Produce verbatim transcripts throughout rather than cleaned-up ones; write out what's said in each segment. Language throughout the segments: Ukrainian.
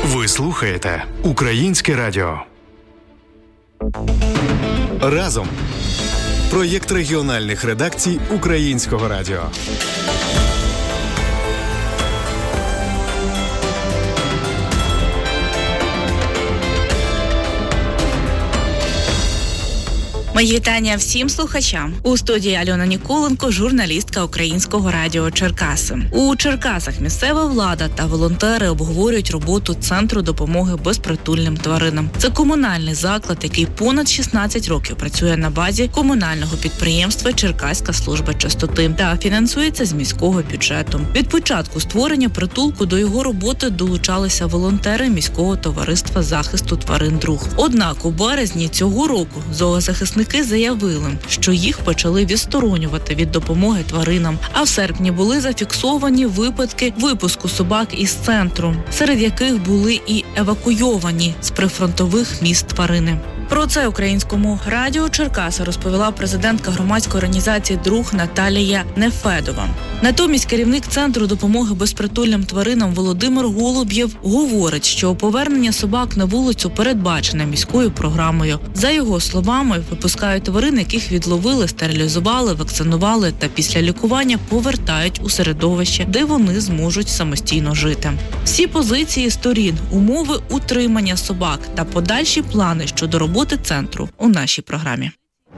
Ви слухаєте Українське радіо. Разом. Проєкт регіональних редакцій Українського радіо. Мої вітання всім слухачам. У студії Альона Ніколенко, журналістка Українського радіо Черкаси. У Черкасах місцева влада та волонтери обговорюють роботу Центру допомоги безпритульним тваринам. Це комунальний заклад, який понад шістнадцять років працює на базі комунального підприємства Черкаська служба чистоти та фінансується з міського бюджету. Від початку створення притулку до його роботи долучалися волонтери міського товариства захисту тварин «Друг». Однак у березні цього року зоозахисники заявили, що їх почали відсторонювати від допомоги тваринам, а в серпні були зафіксовані випадки випуску собак із центру, серед яких були і евакуйовані з прифронтових міст тварини. Про це Українському радіо Черкаси розповіла президентка громадської організації «Друг» Наталія Нефедова. Натомість керівник Центру допомоги безпритульним тваринам Володимир Голуб'єв говорить, що повернення собак на вулицю передбачене міською програмою. За його словами, випускають тварин, яких відловили, стерилізували, вакцинували та після лікування повертають у середовище, де вони зможуть самостійно жити. Всі позиції сторін, умови утримання собак та подальші плани щодо роботи центру у нашій програмі.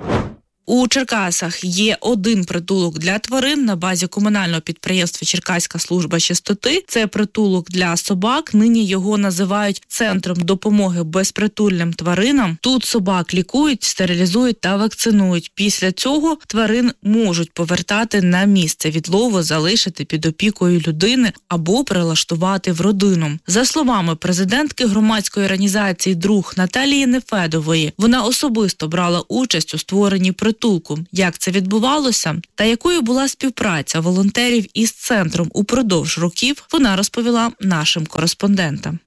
У Черкасах є один притулок для тварин на базі комунального підприємства Черкаська служба чистоти. Це притулок для собак. Нині його називають Центром допомоги безпритульним тваринам. Тут собак лікують, стерилізують та вакцинують. Після цього тварин можуть повертати на місце відлову, залишити під опікою людини або прилаштувати в родину. За словами президентки громадської організації «Друг» Наталії Нефедової, вона особисто брала участь у створенні притулку. Як це відбувалося та якою була співпраця волонтерів із центром упродовж років, вона розповіла нашим кореспондентам.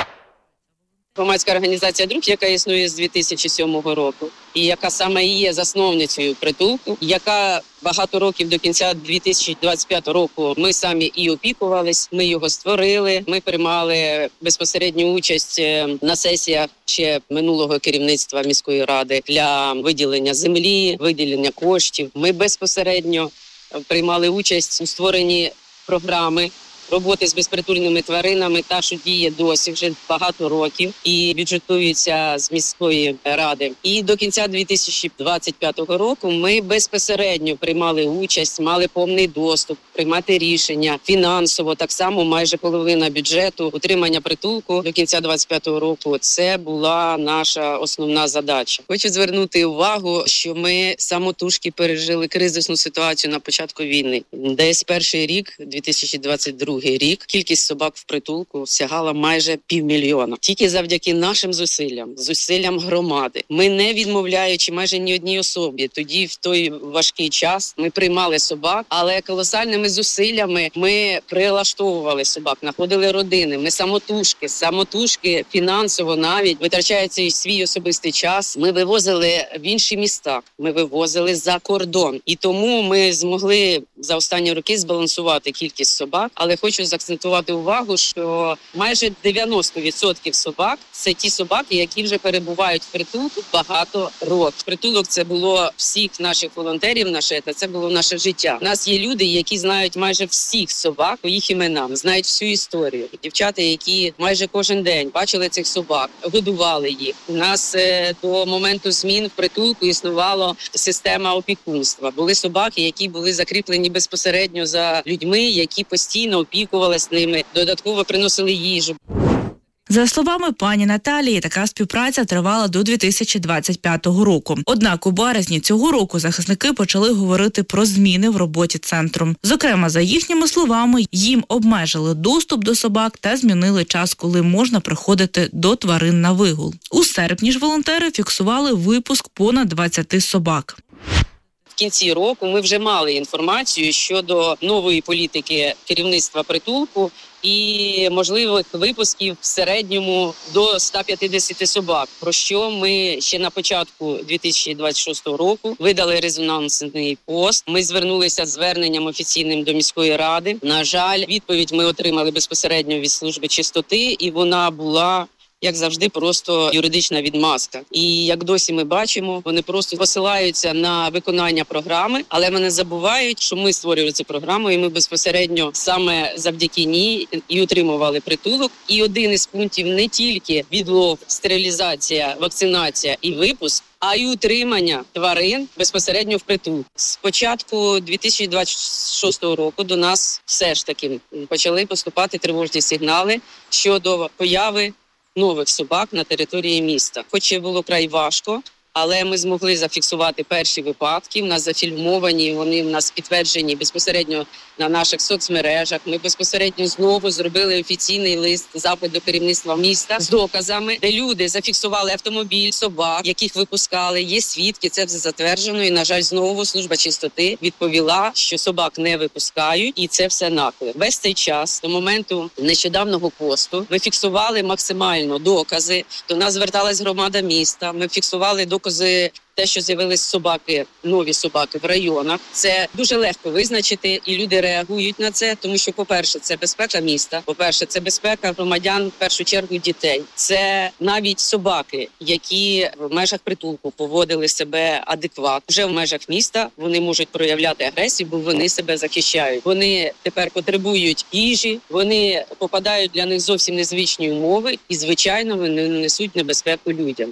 Громадська організація «Друг», яка існує з дві тисячі сьомого року, і яка саме і є засновницею притулку, яка багато років до кінця дві тисячі двадцять п'ятого року ми самі і опікувались, ми його створили, ми приймали безпосередню участь на сесіях ще минулого керівництва міської ради для виділення землі, виділення коштів. Ми безпосередньо приймали участь у створенні програми роботи з безпритульними тваринами, та, що діє досі вже багато років і бюджетується з міської ради. І до кінця дві тисячі двадцять п'ятого року ми безпосередньо приймали участь, мали повний доступ, приймати рішення фінансово. Так само майже половина бюджету утримання притулку до кінця двадцять п'ятого року – це була наша основна задача. Хочу звернути увагу, що ми самотужки пережили кризисну ситуацію на початку війни. Десь перший рік, дві тисячі двадцять другий рік, кількість собак в притулку сягала майже півмільйона. Тільки завдяки нашим зусиллям, зусиллям громади, ми не відмовляючи майже ні одній особі, тоді в той важкий час ми приймали собак, але колосальними зусиллями ми прилаштовували собак, знаходили родини, ми самотужки, самотужки фінансово навіть, витрачаючи свій особистий час, ми вивозили в інші міста, ми вивозили за кордон. І тому ми змогли за останні роки збалансувати кількість собак, але хочу заакцентувати увагу, що майже дев'яносто відсотків собак – це ті собаки, які вже перебувають в притулку багато років. Притулок – це було всіх наших волонтерів, наше, це було наше життя. У нас є люди, які знають майже всіх собак по їх іменам, знають всю історію. Дівчата, які майже кожен день бачили цих собак, годували їх. У нас е, до моменту змін в притулку існувала система опікунства. Були собаки, які були закріплені безпосередньо за людьми, які постійно опікувалися ними, додатково приносили їжу. За словами пані Наталії, така співпраця тривала до дві тисячі двадцять п'ятого року. Однак у березні цього року захисники почали говорити про зміни в роботі центру. Зокрема, за їхніми словами, їм обмежили доступ до собак та змінили час, коли можна приходити до тварин на вигул. У серпні ж волонтери фіксували випуск понад двадцяти собак. В кінці року ми вже мали інформацію щодо нової політики керівництва притулку і можливих випусків в середньому до ста п'ятдесяти собак, про що ми ще на початку дві тисячі двадцять шостого року видали резонансний пост. Ми звернулися з зверненням офіційним до міської ради. На жаль, відповідь ми отримали безпосередньо від служби чистоти, і вона була, як завжди, просто юридична відмазка. І як досі ми бачимо, вони просто посилаються на виконання програми, але вони забувають, що ми створювали цю програму, і ми безпосередньо саме завдяки ній і утримували притулок. І один із пунктів не тільки відлов, стерилізація, вакцинація і випуск, а й утримання тварин безпосередньо в притулку. З початку дві тисячі двадцять шостого року до нас все ж таки почали поступати тривожні сигнали щодо появи нових собак на території міста. Хоч і було край важко, але ми змогли зафіксувати перші випадки. В нас зафільмовані, вони в нас підтверджені безпосередньо на наших соцмережах. Ми безпосередньо знову зробили офіційний лист, запит до керівництва міста з доказами, де люди зафіксували автомобіль, собак, яких випускали. Є свідки, це все затверджено. І, на жаль, знову служба чистоти відповіла, що собак не випускають, і це все наклеп. Весь цей час, до моменту нещодавнього посту, ми фіксували максимально докази. До нас зверталась громада міста, ми фіксували докази те, що з'явились собаки, нові собаки в районах. Це дуже легко визначити, і люди реагують на це, тому що, по-перше, це безпека міста, по-перше, це безпека громадян, в першу чергу дітей. Це навіть собаки, які в межах притулку поводили себе адекватно. Вже в межах міста вони можуть проявляти агресію, бо вони себе захищають. Вони тепер потребують їжі, вони попадають для них зовсім незвичні умови і, звичайно, вони несуть небезпеку людям.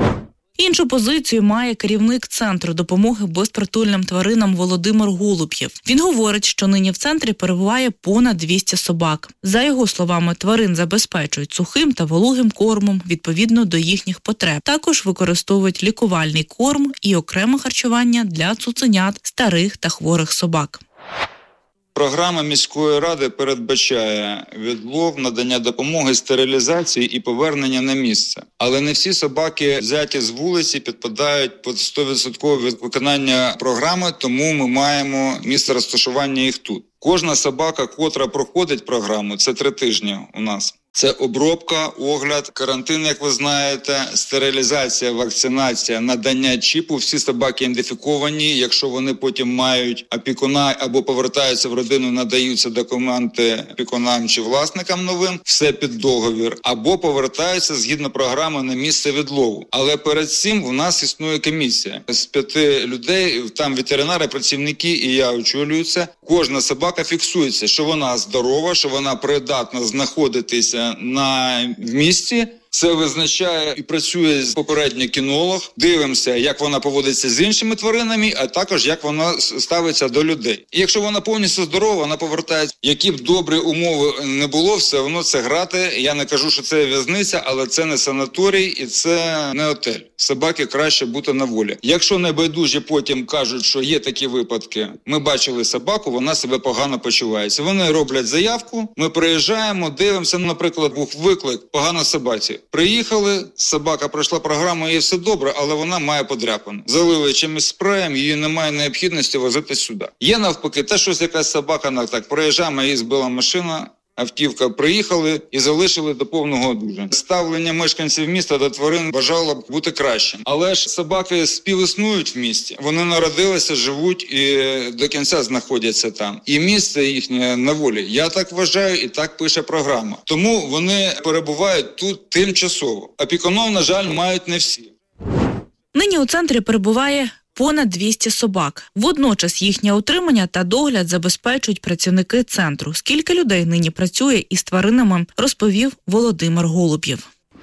Іншу позицію має керівник Центру допомоги безпритульним тваринам Володимир Голуб'єв. Він говорить, що нині в центрі перебуває понад двісті собак. За його словами, тварин забезпечують сухим та вологим кормом відповідно до їхніх потреб. Також використовують лікувальний корм і окреме харчування для цуценят, старих та хворих собак. Програма міської ради передбачає відлов, надання допомоги, стерилізації і повернення на місце. Але не всі собаки, взяті з вулиці, підпадають під сто відсотків від виконання програми, тому ми маємо місце розташування їх тут. Кожна собака, котра проходить програму, це три тижні у нас. Це обробка, огляд, карантин, як ви знаєте, стерилізація, вакцинація, надання чіпу. Всі собаки ідентифіковані. Якщо вони потім мають опікуна або повертаються в родину, надаються документи опікунам чи власникам новим, все під договір, або повертаються згідно програми на місце відлову. Але перед цим у нас існує комісія з п'яти людей, там ветеринари, працівники і я очолюю це. Кожна собака фіксується, що вона здорова, що вона придатна знаходитися на місці. Це визначає і працює попередньо кінолог. Дивимося, як вона поводиться з іншими тваринами, а також як вона ставиться до людей. І якщо вона повністю здорова, вона повертається. Які б добрі умови не було, все одно це грати. Я не кажу, що це в'язниця, але це не санаторій і це не готель. Собаки краще бути на волі. Якщо небайдужі потім кажуть, що є такі випадки, ми бачили собаку, вона себе погано почувається. Вони роблять заявку, ми приїжджаємо, дивимося, наприклад, був виклик, погано собаці. Приїхали, собака пройшла програму, їй все добре, але вона має подряпину. Залили чимось спреєм, її немає необхідності возити сюди. Є навпаки, те, що якась собака, так, проїжджаємо, її збила машина, автівка, приїхали і залишили до повного одужання. Ставлення мешканців міста до тварин бажало б бути кращим. Але ж собаки співіснують в місті. Вони народилися, живуть і до кінця знаходяться там. І місце їхнє на волі. Я так вважаю і так пише програма. Тому вони перебувають тут тимчасово. Опікунів, на жаль, мають не всі. Нині у центрі перебуває понад двісті собак. Водночас їхнє утримання та догляд забезпечують працівники центру. Скільки людей нині працює із тваринами, розповів Володимир Голуб'єв.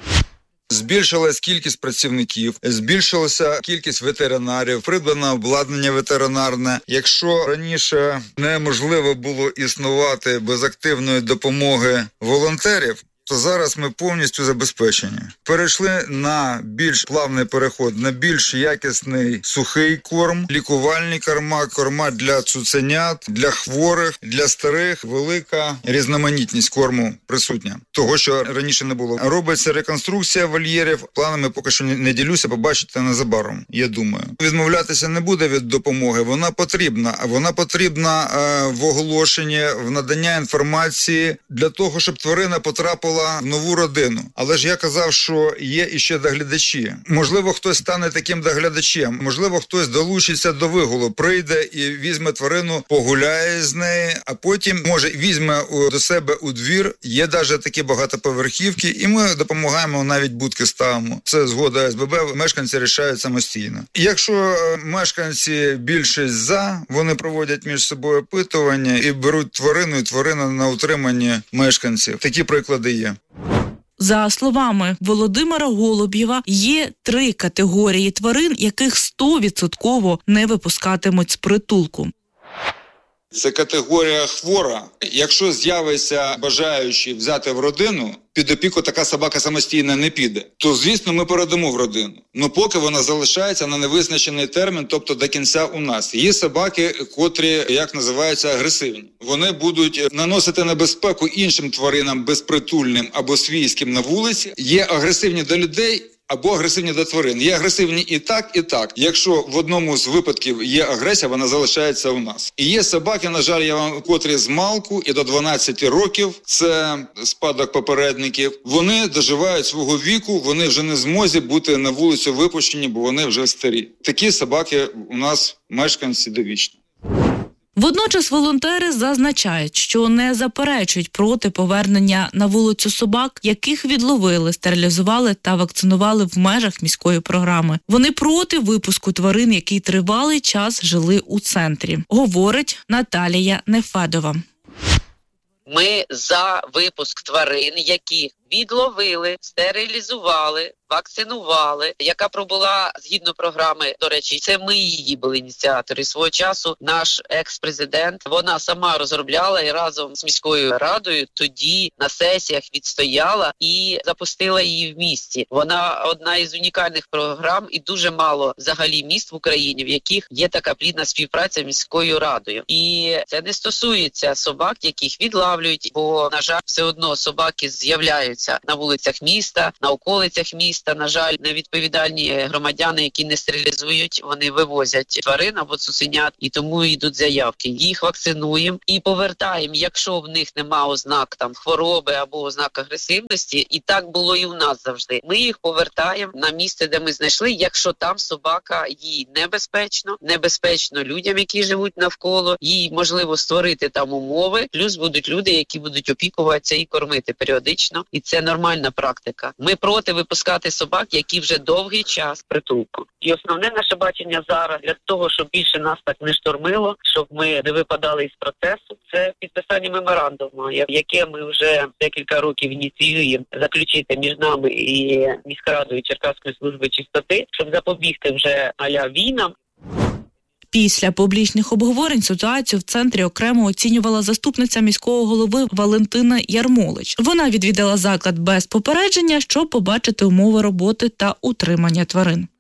Збільшилась кількість працівників, збільшилася кількість ветеринарів, придбано обладнання ветеринарне. Якщо раніше неможливо було існувати без активної допомоги волонтерів, то зараз ми повністю забезпечені. Перейшли на більш плавний переход, на більш якісний сухий корм, лікувальні корма, корма для цуценят, для хворих, для старих. Велика різноманітність корму присутня. Того, що раніше не було. Робиться реконструкція вольєрів. Планами поки що не ділюся, побачите незабаром, я думаю. Відмовлятися не буде від допомоги, вона потрібна. А вона потрібна е, в оголошенні, в надання інформації для того, щоб тварина потрапила в нову родину. Але ж я казав, що є іще доглядачі. Можливо, хтось стане таким доглядачем. Можливо, хтось долучиться до вигулу, прийде і візьме тварину, погуляє з нею, а потім, може, візьме до себе у двір. Є навіть такі багатоповерхівки, і ми допомагаємо, навіть будки ставимо. Це згода СББ, мешканці рішають самостійно. Якщо мешканці більшість за, вони проводять між собою опитування і беруть тварину, і тварина на утриманні мешканців. Такі приклади є. За словами Володимира Голубєва, є три категорії тварин, яких сто відсотків не випускатимуть з притулку. Це категорія хвора. Якщо з'явиться бажаючий взяти в родину, під опіку така собака самостійно не піде, то, звісно, ми передамо в родину. Но поки вона залишається на невизначений термін, тобто до кінця у нас. Є собаки, котрі, як називаються, агресивні. Вони будуть наносити небезпеку іншим тваринам безпритульним або свійським на вулиці. Є агресивні до людей, або агресивні до тварин. Є агресивні і так, і так. Якщо в одному з випадків є агресія, вона залишається у нас. І є собаки, на жаль, я вам котрі з малку і до дванадцяти років, це спадок попередників, вони доживають свого віку, вони вже не змозі бути на вулицю випущені, бо вони вже старі. Такі собаки у нас мешканці довічні. Водночас волонтери зазначають, що не заперечують проти повернення на вулицю собак, яких відловили, стерилізували та вакцинували в межах міської програми. Вони проти випуску тварин, які тривалий час жили у центрі, говорить Наталія Нефедова. Ми за випуск тварин, які відловили, стерилізували, вакцинували, яка пробула згідно програми, до речі, це ми її були ініціатори. Свого часу наш екс-президент, вона сама розробляла і разом з міською радою тоді на сесіях відстояла і запустила її в місті. Вона одна із унікальних програм і дуже мало взагалі міст в Україні, в яких є така плідна співпраця з міською радою. І це не стосується собак, яких відлавлюють, бо, на жаль, все одно собаки з'являються на вулицях міста, на околицях міста. На жаль, невідповідальні громадяни, які не стерилізують, вони вивозять тварин або цуценят, і тому йдуть заявки. Їх вакцинуємо і повертаємо, якщо в них нема ознак там хвороби або ознак агресивності. І так було і у нас завжди. Ми їх повертаємо на місце, де ми знайшли, якщо там собака, їй небезпечно, небезпечно людям, які живуть навколо, їй можливо створити там умови, плюс будуть люди, які будуть опікуватися і кормити періодично. І це нормальна практика. Ми проти випускати собак, які вже довгий час притулку. І основне наше бачення зараз для того, щоб більше нас так не штормило, щоб ми не випадали із процесу, це підписання меморандуму, яке ми вже декілька років ініціюємо заключити між нами і міськрадою Черкаської служби чистоти, щоб запобігти вже а-ля війнам. Після публічних обговорень ситуацію в центрі окремо оцінювала заступниця міського голови Валентина Ярмолич. Вона відвідала заклад без попередження, щоб побачити умови роботи та утримання тварин.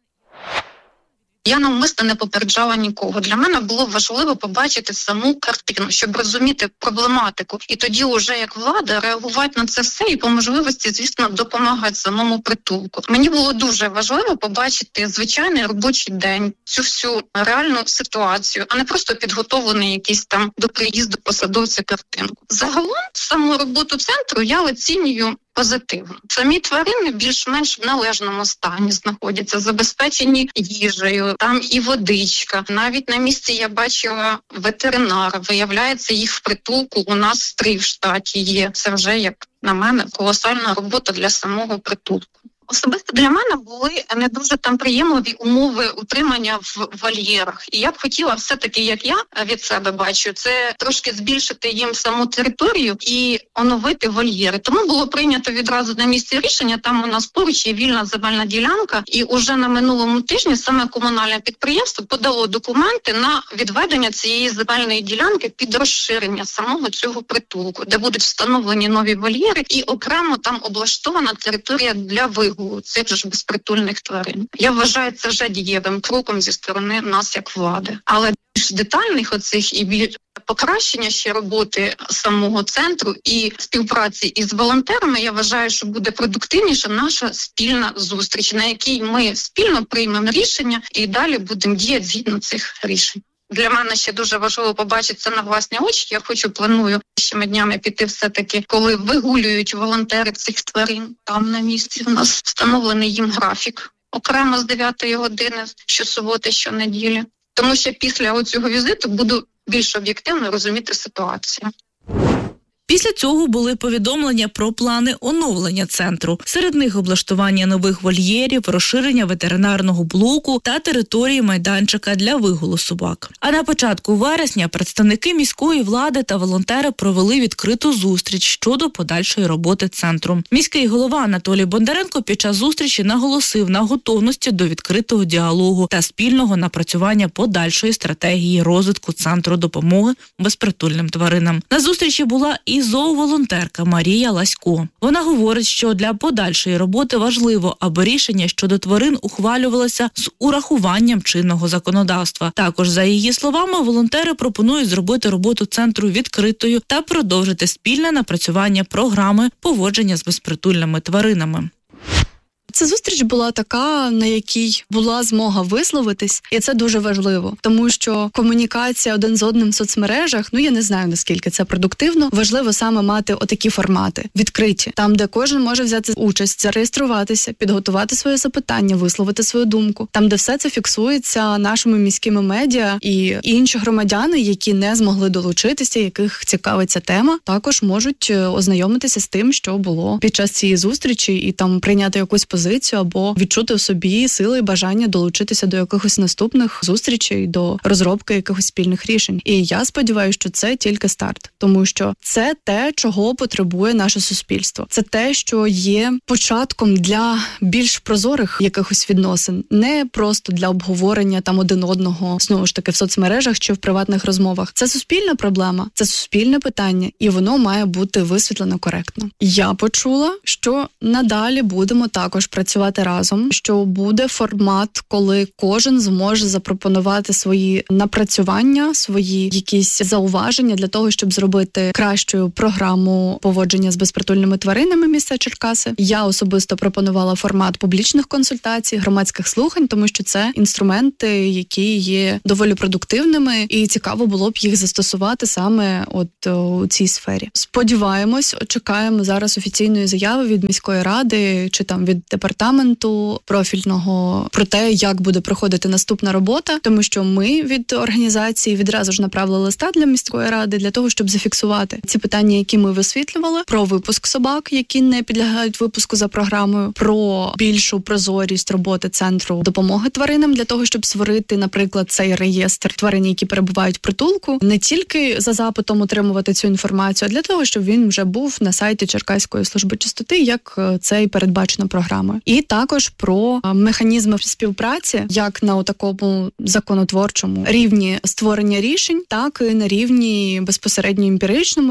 Я навмисно не попереджала нікого. Для мене було важливо побачити саму картину, щоб розуміти проблематику. І тоді вже як влада реагувати на це все і по можливості, звісно, допомагати самому притулку. Мені було дуже важливо побачити звичайний робочий день, цю всю реальну ситуацію, а не просто підготовлений якийсь там до приїзду посадовця картинку. Загалом саму роботу центру я оцінюю позитивно. Самі тварини більш-менш в належному стані знаходяться, забезпечені їжею, там і водичка. Навіть на місці я бачила ветеринара. Виявляється, їх в притулку у нас три в штаті є. Це вже, як на мене, колосальна робота для самого притулку. Особисто для мене були не дуже там приємливі умови утримання в вольєрах. І я б хотіла все-таки, як я від себе бачу, це трошки збільшити їм саму територію і оновити вольєри. Тому було прийнято відразу на місці рішення, там у нас поруч є вільна земельна ділянка, і уже на минулому тижні саме комунальне підприємство подало документи на відведення цієї земельної ділянки під розширення самого цього притулку, де будуть встановлені нові вольєри і окремо там облаштована територія для вигулу цих ж безпритульних тварин. Я вважаю це вже дієвим кроком зі сторони нас як влади. Але більш детальних оцих і більш покращення ще роботи самого центру і співпраці із волонтерами, я вважаю, що буде продуктивніша наша спільна зустріч, на якій ми спільно приймемо рішення і далі будемо діяти згідно цих рішень. Для мене ще дуже важливо побачити це на власні очі. Я хочу, планую щими днями піти все-таки, коли вигулюють волонтери цих тварин. Там на місці в нас встановлений їм графік. Окремо з дев'ятої години, щосуботи, щонеділі. Тому що після оцього візиту буду більш об'єктивно розуміти ситуацію. Після цього були повідомлення про плани оновлення центру. Серед них облаштування нових вольєрів, розширення ветеринарного блоку та території майданчика для вигулу собак. А на початку вересня представники міської влади та волонтери провели відкриту зустріч щодо подальшої роботи центру. Міський голова Анатолій Бондаренко під час зустрічі наголосив на готовності до відкритого діалогу та спільного напрацювання подальшої стратегії розвитку центру допомоги безпритульним тваринам. На зустрічі була і зооволонтерка Марія Ласько. Вона говорить, що для подальшої роботи важливо, аби рішення щодо тварин ухвалювалося з урахуванням чинного законодавства. Також, за її словами, волонтери пропонують зробити роботу центру відкритою та продовжити спільне напрацювання програми поводження з безпритульними тваринами. Ця зустріч була така, на якій була змога висловитись, і це дуже важливо, тому що комунікація один з одним в соцмережах, ну я не знаю, наскільки це продуктивно, важливо саме мати отакі формати, відкриті, там, де кожен може взяти участь, зареєструватися, підготувати своє запитання, висловити свою думку, там, де все це фіксується нашими міськими медіа, і інші громадяни, які не змогли долучитися, яких цікавить ця тема, також можуть ознайомитися з тим, що було під час цієї зустрічі, і там прийняти якусь позицію, або відчути в собі сили і бажання долучитися до якихось наступних зустрічей, до розробки якихось спільних рішень. І я сподіваюся, що це тільки старт, тому що це те, чого потребує наше суспільство. Це те, що є початком для більш прозорих якихось відносин, не просто для обговорення там один одного, знову ж таки, в соцмережах чи в приватних розмовах. Це суспільна проблема, це суспільне питання, і воно має бути висвітлено коректно. Я почула, що надалі будемо також працювати разом, що буде формат, коли кожен зможе запропонувати свої напрацювання, свої якісь зауваження для того, щоб зробити кращу програму поводження з безпритульними тваринами міста Черкаси. Я особисто пропонувала формат публічних консультацій, громадських слухань, тому що це інструменти, які є доволі продуктивними, і цікаво було б їх застосувати саме от у цій сфері. Сподіваємось, чекаємо зараз офіційної заяви від міської ради чи там від департаменту профільного про те, як буде проходити наступна робота, тому що ми від організації відразу ж направили листа для міської ради для того, щоб зафіксувати ці питання, які ми висвітлювали, про випуск собак, які не підлягають випуску за програмою, про більшу прозорість роботи центру допомоги тваринам для того, щоб створити, наприклад, цей реєстр тварин, які перебувають в притулку, не тільки за запитом отримувати цю інформацію, а для того, щоб він вже був на сайті Черкаської служби чистоти, як це і передбачено програмою. І також про механізми співпраці, як на такому законотворчому рівні створення рішень, так і на рівні безпосередньо емпіричному.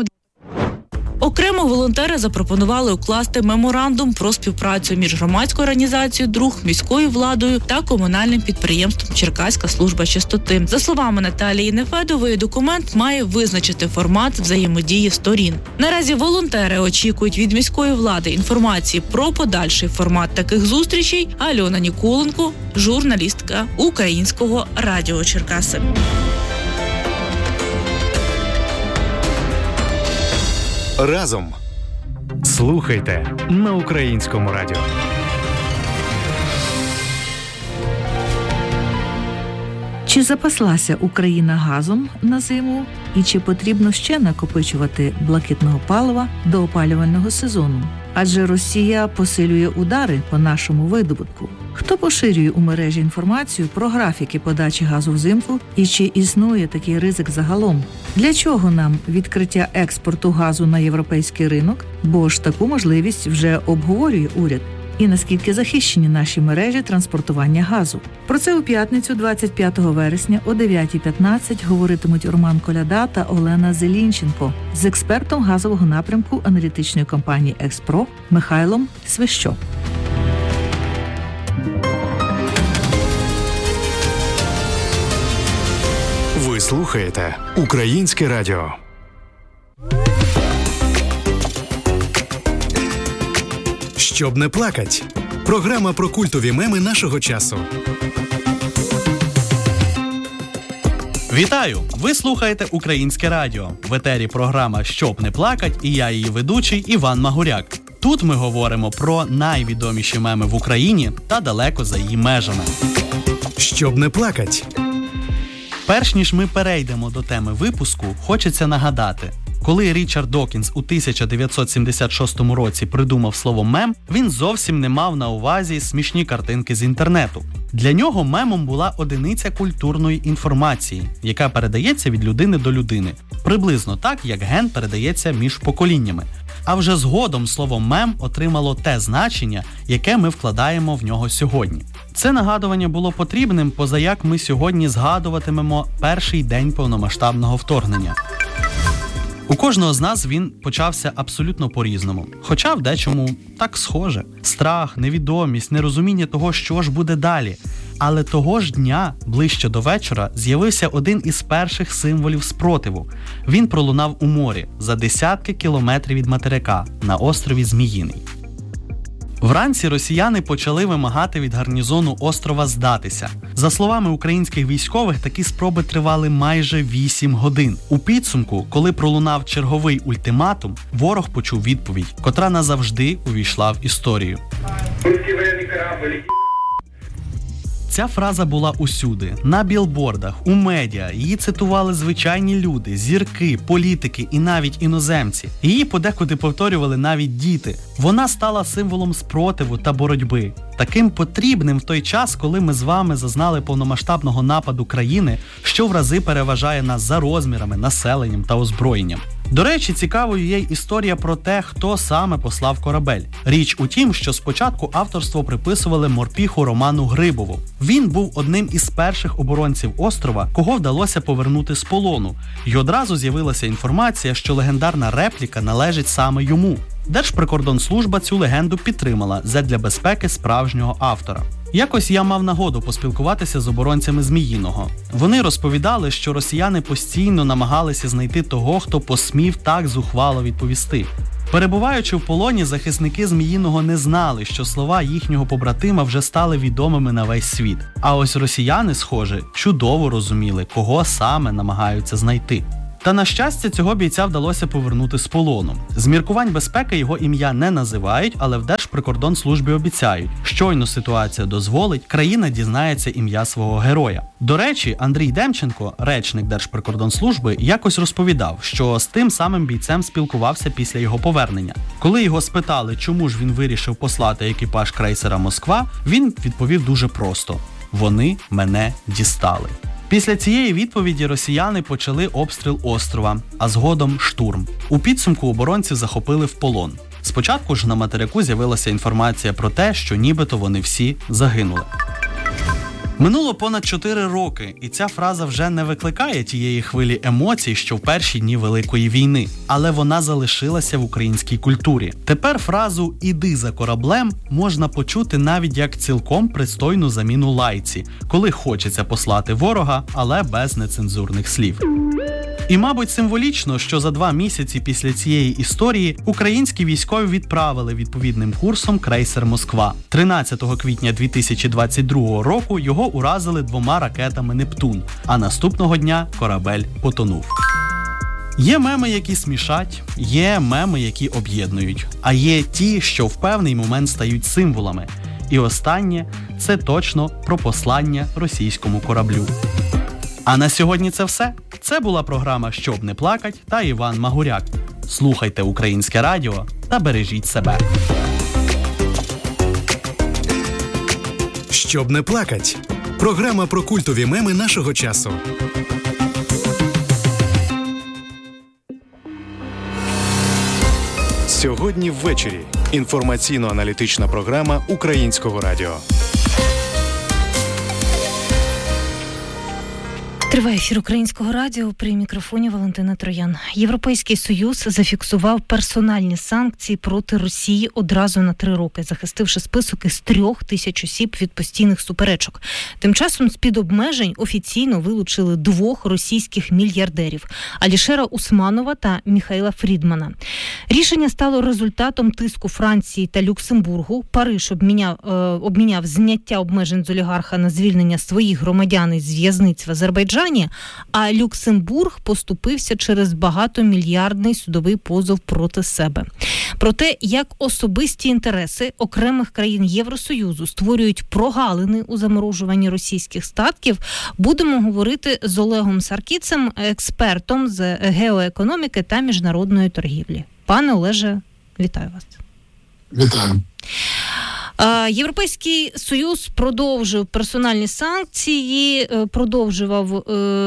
Окремо волонтери запропонували укласти меморандум про співпрацю між громадською організацією «Друг», міською владою та комунальним підприємством «Черкаська служба чистоти». За словами Наталії Нефедової, документ має визначити формат взаємодії сторін. Наразі волонтери очікують від міської влади інформації про подальший формат таких зустрічей. Альона Ніколенко, журналістка Українського радіо Черкаси. Разом. Слухайте на Українському радіо. Чи запаслася Україна газом на зиму? І чи потрібно ще накопичувати блакитного палива до опалювального сезону? Адже Росія посилює удари по нашому видобутку. Хто поширює у мережі інформацію про графіки подачі газу взимку і чи існує такий ризик загалом? Для чого нам відкриття експорту газу на європейський ринок? Бо ж таку можливість вже обговорює уряд. І наскільки захищені наші мережі транспортування газу. Про це у п'ятницю, двадцять п'ятого вересня о дев'ятій п'ятнадцять говоритимуть Роман Коляда та Олена Зелінченко з експертом газового напрямку аналітичної компанії «Експро» Михайлом Свищо. Ви слухаєте Українське радіо. Щоб не плакать. Програма про культові меми нашого часу. Вітаю! Ви слухаєте Українське радіо. В етері програма «Щоб не плакать» і я її ведучий Іван Магуряк. Тут ми говоримо про найвідоміші меми в Україні та далеко за її межами. Щоб не плакать. Перш ніж ми перейдемо до теми випуску, хочеться нагадати. Коли Річард Докінс у тисяча дев'ятсот сімдесят шостому році придумав слово «мем», він зовсім не мав на увазі смішні картинки з інтернету. Для нього мемом була одиниця культурної інформації, яка передається від людини до людини, приблизно так, як ген передається між поколіннями. А вже згодом слово «мем» отримало те значення, яке ми вкладаємо в нього сьогодні. Це нагадування було потрібним, позаяк ми сьогодні згадуватимемо перший день повномасштабного вторгнення. У кожного з нас він почався абсолютно по-різному, хоча в дечому так схоже. Страх, невідомість, нерозуміння того, що ж буде далі. Але того ж дня, ближче до вечора, з'явився один із перших символів спротиву. Він пролунав у морі, за десятки кілометрів від материка, на острові Зміїний. Вранці росіяни почали вимагати від гарнізону острова здатися. За словами українських військових, такі спроби тривали майже вісім годин. У підсумку, коли пролунав черговий ультиматум, ворог почув відповідь, котра назавжди увійшла в історію. Ця фраза була усюди, на білбордах, у медіа, її цитували звичайні люди, зірки, політики і навіть іноземці. Її подекуди повторювали навіть діти. Вона стала символом спротиву та боротьби. Таким потрібним в той час, коли ми з вами зазнали повномасштабного нападу країни, що в рази переважає нас за розмірами, населенням та озброєнням. До речі, цікавою є й історія про те, хто саме послав корабель. Річ у тім, що спочатку авторство приписували морпіху Роману Грибову. Він був одним із перших оборонців острова, кого вдалося повернути з полону. І одразу з'явилася інформація, що легендарна репліка належить саме йому. Держприкордонслужба цю легенду підтримала задля безпеки справжнього автора. Якось я мав нагоду поспілкуватися з оборонцями Зміїного. Вони розповідали, що росіяни постійно намагалися знайти того, хто посмів так зухвало відповісти. Перебуваючи в полоні, захисники Зміїного не знали, що слова їхнього побратима вже стали відомими на весь світ. А ось росіяни, схоже, чудово розуміли, кого саме намагаються знайти. Та, на щастя, цього бійця вдалося повернути з полону. З міркувань безпеки його ім'я не називають, але в Держприкордонслужбі обіцяють, щойно ситуація дозволить, країна дізнається ім'я свого героя. До речі, Андрій Демченко, речник Держприкордонслужби, якось розповідав, що з тим самим бійцем спілкувався після його повернення. Коли його спитали, чому ж він вирішив послати екіпаж крейсера «Москва», він відповів дуже просто – «Вони мене дістали». Після цієї відповіді росіяни почали обстріл острова, а згодом штурм. У підсумку оборонців захопили в полон. Спочатку ж на материку з'явилася інформація про те, що нібито вони всі загинули. Минуло понад чотири роки, і ця фраза вже не викликає тієї хвилі емоцій, що в перші дні Великої війни, але вона залишилася в українській культурі. Тепер фразу «іди за кораблем» можна почути навіть як цілком пристойну заміну лайці, коли хочеться послати ворога, але без нецензурних слів. І, мабуть, символічно, що за два місяці після цієї історії українські військові відправили відповідним курсом крейсер «Москва». тринадцятого квітня дві тисячі двадцять другого року його уразили двома ракетами «Нептун», а наступного дня корабель потонув. Є меми, які смішать, є меми, які об'єднують, а є ті, що в певний момент стають символами. І останнє – це точно про послання російському кораблю. А на сьогодні це все. Це була програма «Щоб не плакать» та Іван Магуряк. Слухайте Українське радіо та бережіть себе. Щоб не плакать. Програма про культові меми нашого часу. Сьогодні ввечері. Інформаційно-аналітична програма Українського радіо. Триває ефір Українського радіо, при мікрофоні Валентина Троян. Європейський Союз зафіксував персональні санкції проти Росії одразу на три роки, захистивши список із трьох тисяч осіб від постійних суперечок. Тим часом з-під обмежень офіційно вилучили двох російських мільярдерів – Алішера Усманова та Міхаїла Фрідмана. Рішення стало результатом тиску Франції та Люксембургу. Париж обміняв, е, обміняв зняття обмежень з олігарха на звільнення своїх громадян із в'язниць в Азербайджані, а Люксембург поступився через багатомільярдний судовий позов проти себе. Про те, як особисті інтереси окремих країн Євросоюзу створюють прогалини у заморожуванні російських статків, будемо говорити з Олегом Саркіцем, експертом з геоекономіки та міжнародної торгівлі. Пане Олеже, вітаю вас. Вітаю. Європейський Союз продовжив персональні санкції, продовжував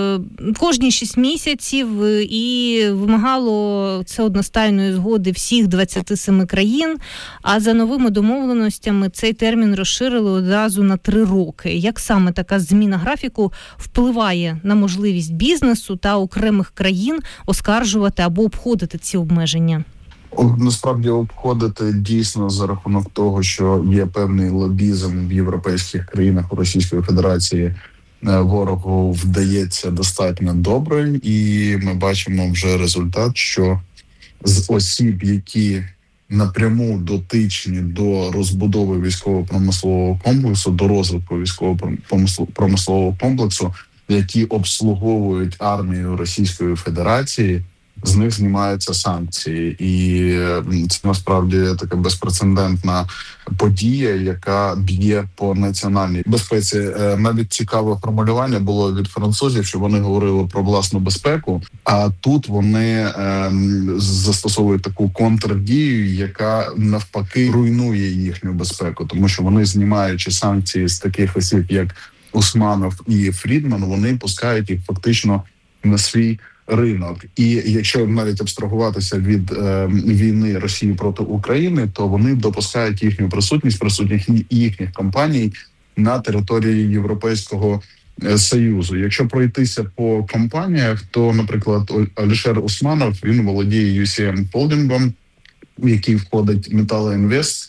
кожні шість місяців і вимагало це одностайної згоди всіх двадцяти семи країн, а за новими домовленостями цей термін розширили одразу на три роки. Як саме така зміна графіку впливає на можливість бізнесу та окремих країн оскаржувати або обходити ці обмеження? Насправді обходити дійсно за рахунок того, що є певний лобізм в європейських країнах у Російської Федерації, ворогу вдається достатньо добре, і ми бачимо вже результат, що з осіб, які напряму дотичні до розбудови військово-промислового комплексу, до розвитку військово-промислового комплексу, які обслуговують армію Російської Федерації, з них знімаються санкції. І це насправді така безпрецедентна подія, яка б'є по національній безпеці. Навіть цікаве формулювання було від французів, що вони говорили про власну безпеку, а тут вони застосовують таку контрдію, яка навпаки руйнує їхню безпеку, тому що вони, знімаючи санкції з таких осіб, як Усманов і Фрідман, вони пускають їх фактично на свій ринок. І якщо навіть абстрагуватися від е, війни Росії проти України, то вони допускають їхню присутність, присутність їхніх компаній на території Європейського Союзу. Якщо пройтися по компаніях, то, наприклад, Алішер Усманов, він володіє ю сі ем Холдингом, в який входить Металоінвест,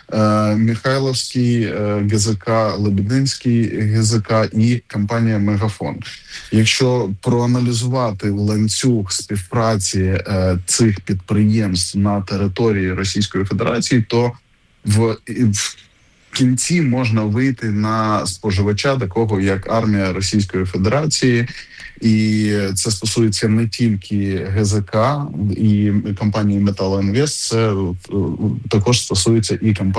Михайловський ге зе ка, Лебединський ге зе ка і компанія Мегафон. Якщо проаналізувати ланцюг співпраці е, цих підприємств на території Російської Федерації, то в, в кінці можна вийти на споживача такого, як армія Російської Федерації. І це стосується не тільки ге зе ка і компанії Металоінвест, це також стосується і компанії